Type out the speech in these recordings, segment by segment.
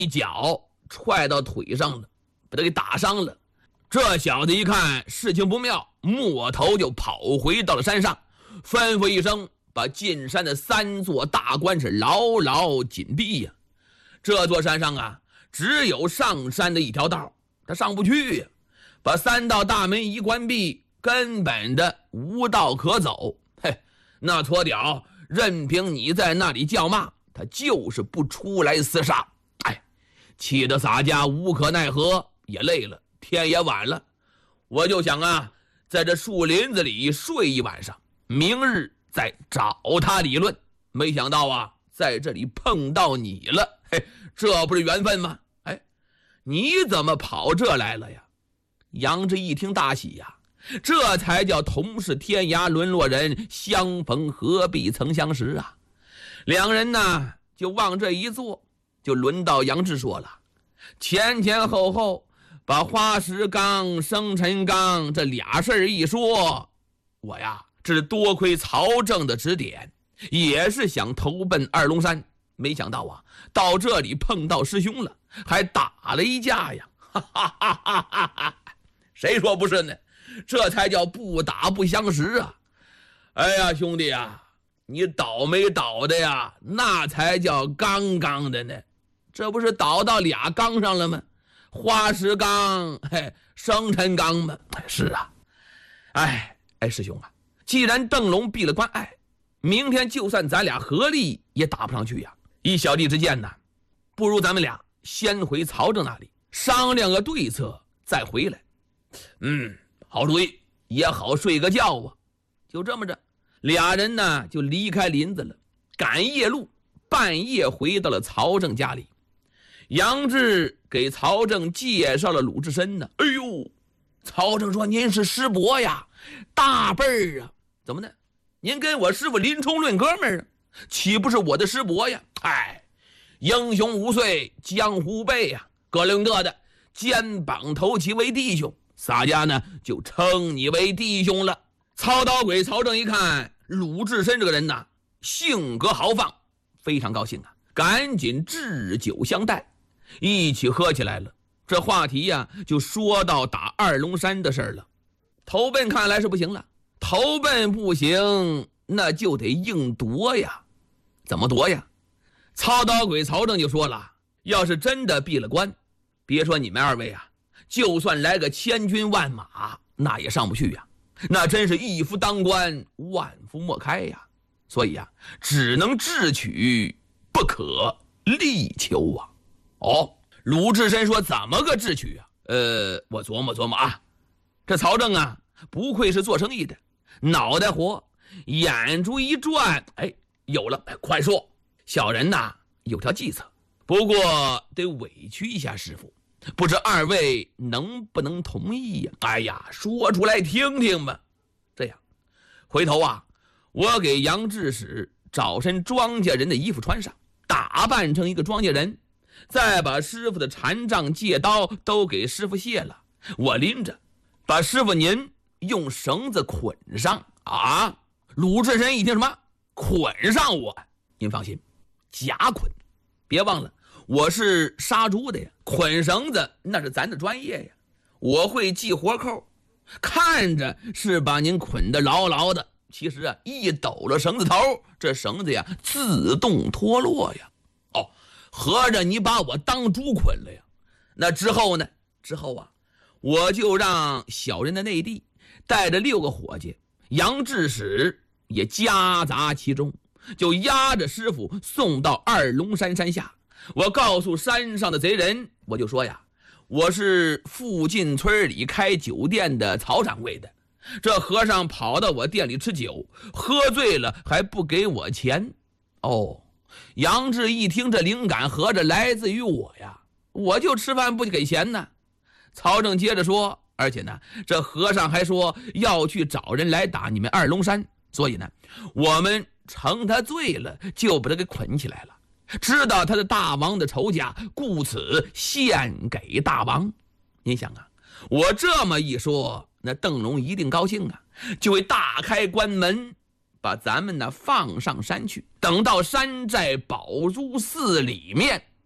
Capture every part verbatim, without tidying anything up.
一脚踹到腿上了，把他给打伤了。这小子一看事情不妙，摸头就跑回到了山上，吩咐一声，把进山的三座大关是牢牢紧闭呀。这座山上啊，只有上山的一条道，他上不去呀。把三道大门一关闭，根本的无道可走。嘿，那矬屌任凭你在那里叫骂，他就是不出来厮杀。哎，气得洒家无可奈何，也累了，天也晚了。我就想啊，在这树林子里睡一晚上，明日再找他理论。没想到啊，在这里碰到你了。嘿，这不是缘分吗？哎，你怎么跑这来了呀？杨志一听大喜呀，这才叫同是天涯沦落人，相逢何必曾相识啊。两人呢就往这一坐，就轮到杨志说了，前前后后把花石纲、生辰纲这俩事儿一说，我呀这是多亏曹正的指点，也是想投奔二龙山，没想到啊到这里碰到师兄了，还打了一架呀，哈哈哈哈哈哈！谁说不是呢？这才叫不打不相识啊！哎呀，兄弟啊，你倒没倒的呀，那才叫刚刚的呢。这不是倒到俩缸上了吗？花石纲，嘿，生辰纲吗？是啊。哎哎，师兄啊，既然邓龙闭了关，哎，明天就算咱俩合力也打不上去呀。依小弟之见呢，不如咱们俩先回曹正那里商量个对策，再回来。嗯，好主意，也好睡个觉啊。就这么着，俩人呢就离开林子了，赶夜路，半夜回到了曹正家里。杨志给曹正介绍了鲁智深呢。哎呦，曹正说：“您是师伯呀，大辈儿啊，怎么呢？您跟我师傅林冲论哥们儿啊，岂不是我的师伯呀？哎，英雄五岁，江湖辈呀，各论各的，肩膀头齐为弟兄。”洒家呢就称你为弟兄了。操刀鬼曹正一看鲁智深这个人呐，性格豪放，非常高兴啊，赶紧置酒相待，一起喝起来了。这话题呀就说到打二龙山的事儿了。投奔看来是不行了，投奔不行，那就得硬夺呀。怎么夺呀？操刀鬼曹正就说了，要是真的闭了关，别说你们二位啊，就算来个千军万马，那也上不去呀，那真是一夫当关，万夫莫开呀。所以啊，只能智取，不可力求啊。哦，鲁智深说：“怎么个智取啊？”呃，我琢磨琢磨啊。这曹正啊，不愧是做生意的，脑袋活，眼珠一转，哎，有了，哎，快说。小人呐，有条计策，不过得委屈一下师傅。不知二位能不能同意呀？哎呀，说出来听听吧。这样，回头啊，我给杨志使找身庄稼人的衣服穿上，打扮成一个庄稼人，再把师傅的禅杖、戒刀都给师傅卸了，我拎着，把师傅您用绳子捆上啊！鲁智深一听什么捆上我，您放心，假捆，别忘了。我是杀猪的呀，捆绳子那是咱的专业呀，我会系活扣，看着是把您捆得牢牢的，其实啊，一抖了绳子头，这绳子呀自动脱落呀。哦，合着你把我当猪捆了呀？那之后呢？之后啊，我就让小人的内地带着六个伙计，杨志使也夹杂其中，就押着师傅送到二龙山山下。我告诉山上的贼人，我就说呀，我是附近村里开酒店的曹掌柜的，这和尚跑到我店里吃酒，喝醉了还不给我钱。哦，杨志一听这灵感合着来自于我呀，我就吃饭不给钱呢。曹正接着说，而且呢，这和尚还说要去找人来打你们二龙山，所以呢，我们趁他醉了就把他给捆起来了，知道他的大王的仇家，故此献给大王。您想啊，我这么一说，那邓龙一定高兴啊，就会大开关门，把咱们呢放上山去。等到山寨宝珠寺里面，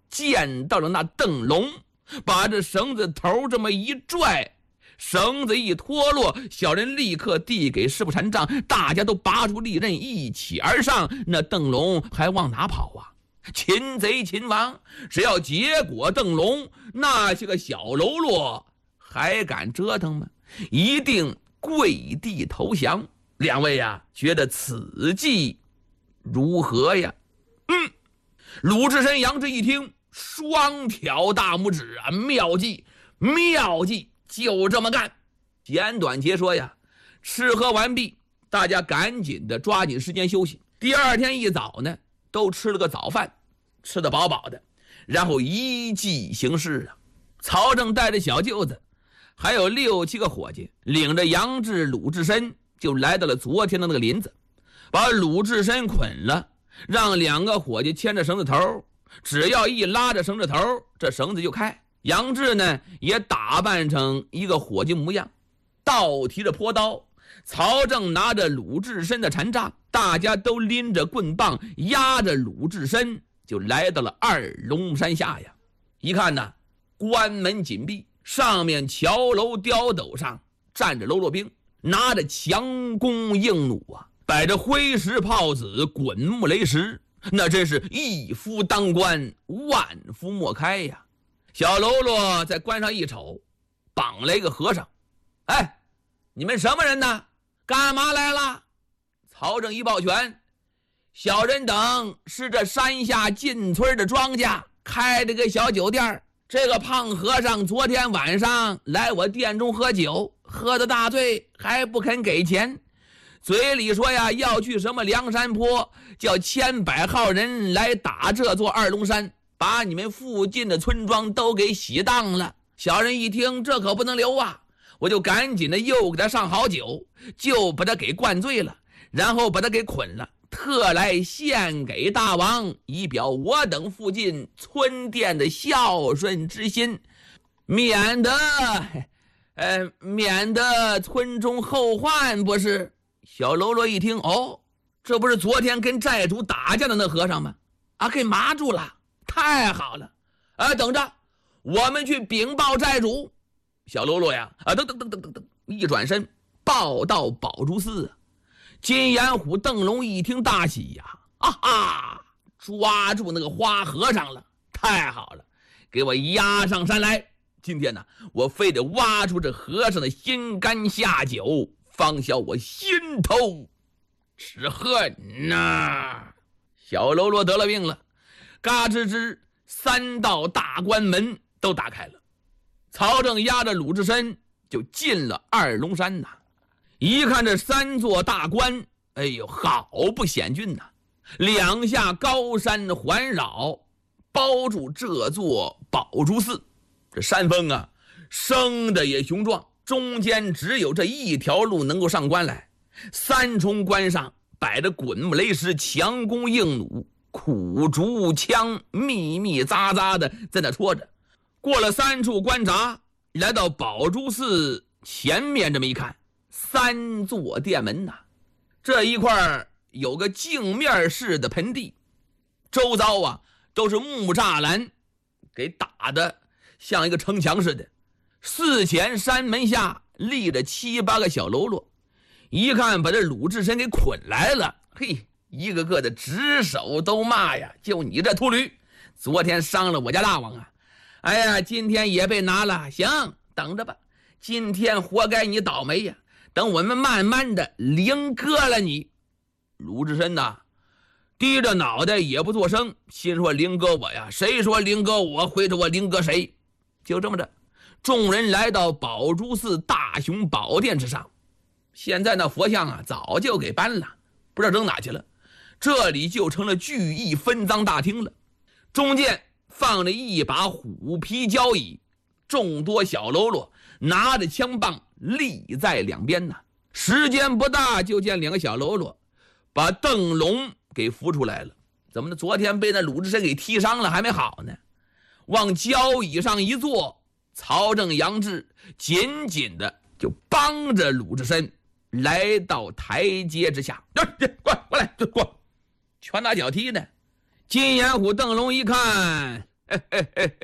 见到了那邓龙，把这绳子头这么一拽，绳子一脱落，小人立刻递给师傅禅杖，大家都拔出利刃一起而上。那邓龙还往哪跑啊？擒贼擒王，只要结果邓龙，那些个小喽啰还敢折腾吗？一定跪地投降。两位呀，觉得此计如何呀？嗯，鲁智深、杨志一听，双挑大拇指啊！妙计，妙计，就这么干。简短截说呀，吃喝完毕，大家赶紧的抓紧时间休息。第二天一早呢，都吃了个早饭，吃得饱饱的，然后依计行事啊。曹正带着小舅子，还有六七个伙计，领着杨志、鲁智深，就来到了昨天的那个林子，把鲁智深捆了，让两个伙计牵着绳子头，只要一拉着绳子头，这绳子就开。杨志呢，也打扮成一个伙计模样，倒提着坡刀，曹正拿着鲁智深的禅杖，大家都拎着棍棒，压着鲁智深，就来到了二龙山下呀。一看呢，关门紧闭，上面桥楼碉斗上站着喽啰兵，拿着强弓硬弩啊，摆着灰石炮子、滚木雷石，那真是一夫当关，万夫莫开呀。小喽啰在关上一瞅，绑了一个和尚。哎，你们什么人呢？干嘛来了？曹正一抱拳，小人等是这山下进村的庄稼，开了个小酒店。这个胖和尚昨天晚上来我店中喝酒，喝得大醉，还不肯给钱，嘴里说呀要去什么梁山坡，叫千百号人来打这座二龙山，把你们附近的村庄都给洗荡了。小人一听，这可不能留啊，我就赶紧的又给他上好酒，就把他给灌醉了，然后把他给捆了，特来献给大王，以表我等附近村店的孝顺之心，免得呃，免得村中后患不是。小喽啰一听，哦，这不是昨天跟寨主打架的那和尚吗？啊，给麻住了，太好了！啊，等着，我们去禀报寨主。小喽啰呀，啊，等等等等等等，一转身报到宝珠寺。金眼虎邓龙一听大喜呀，啊哈，抓住那个花和尚了，太好了，给我押上山来。今天呢，我非得挖出这和尚的心肝下酒，方消我心头之恨呐！小喽啰得了病了，嘎吱吱，三道大关门都打开了。曹正押着鲁智深就进了二龙山呐。一看这三座大关，哎呦，好不险峻呐！两下高山环绕，包住这座宝珠寺。这山峰啊，生的也雄壮，中间只有这一条路能够上关来。三重关上摆着滚木雷石、强弓硬弩、苦竹枪，密密匝匝的在那戳着。过了三处关闸，来到宝珠寺前面，这么一看，三座殿门呐、啊。这一块有个镜面式的盆地，周遭啊都是木栅栏给打的像一个城墙似的。寺前山门下立着七八个小喽啰，一看把这鲁智深给捆来了，嘿，一个个的指手都骂呀，就你这秃驴，昨天伤了我家大王啊，哎呀，今天也被拿了，行，等着吧，今天活该你倒霉呀，等我们慢慢的凌割了你。鲁智深呐，低着脑袋也不作声，心说凌割我呀，谁说凌割我，回头我凌割谁。就这么着，众人来到宝珠寺大雄宝殿之上。现在那佛像啊早就给搬了，不知道扔哪去了，这里就成了聚义分赃大厅了。中间放着一把虎皮交椅，众多小喽啰拿着枪棒立在两边呢。时间不大，就见两个小喽啰把邓龙给扶出来了。怎么呢？昨天被那鲁智深给踢伤了，还没好呢。往交椅上一坐，曹正、杨志紧紧的就帮着鲁智深来到台阶之下。过过来，就过，拳打脚踢的。金眼虎邓龙一看， 嘿嘿嘿